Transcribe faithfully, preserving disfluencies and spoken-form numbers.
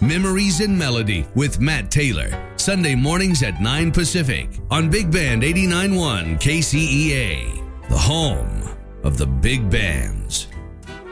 Memories in Melody with Matt Taylor. Sunday mornings at nine Pacific on Big Band eighty-nine point one K C E A. The home of the big bands.